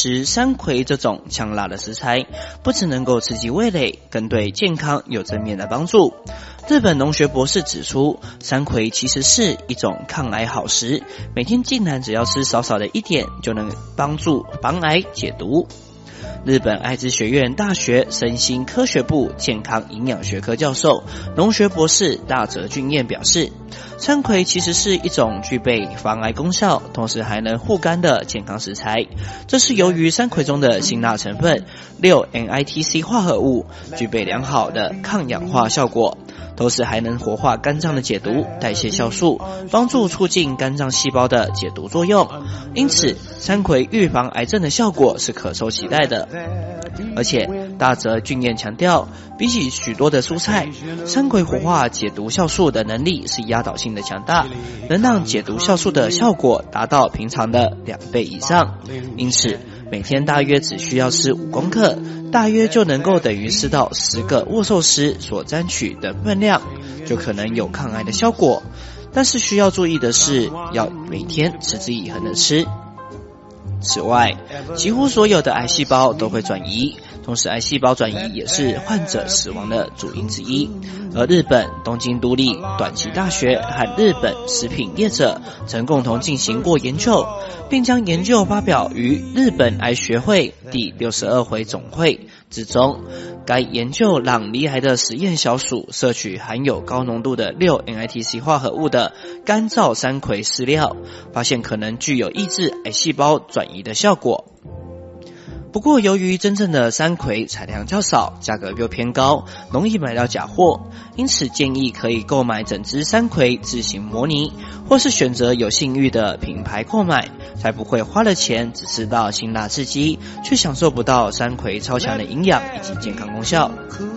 实山葵这种呛辣的食材，不只能够刺激味蕾，更对健康有正面的帮助。日本农学博士指出，山葵其实是一种抗癌好食，每天竟然只要吃少少的一点，就能帮助防癌解毒。日本爱知学院大学身心科学部健康营养学科教授、农学博士大泽俊彦表示，山葵其实是一种具备防癌功效，同时还能护肝的健康食材。这是由于山葵中的辛辣成分 6-NITC 化合物具备良好的抗氧化效果，同时还能活化肝脏的解毒、代谢酵素，帮助促进肝脏细胞的解毒作用。因此，山葵预防癌症的效果是可受期待的。而且，大泽俊彦强调，比起许多的蔬菜，山葵活化解毒酵素的能力是压倒性的强大，能让解毒酵素的效果达到平常的2倍以上。因此，每天大约只需要吃5公克，大约就能够等于4到10个握寿司所沾取的分量，就可能有抗癌的效果。但是需要注意的是，要每天持之以恒的吃。此外，几乎所有的癌细胞都会转移，同时癌细胞转移也是患者死亡的主因之一。而日本东京都立短期大学和日本食品业者曾共同进行过研究，并将研究发表于日本癌学会第62回总会之中。该研究让罹癌的实验小鼠摄取含有高浓度的 6-NITC 化合物的干燥山葵饲料，发现可能具有抑制癌细胞转移的效果。不过由于真正的山葵产量较少，价格又偏高，容易买到假货，因此建议可以购买整只山葵自行模拟，或是选择有信誉的品牌购买，才不会花了钱只吃到辛辣刺激，却享受不到山葵超强的营养以及健康功效。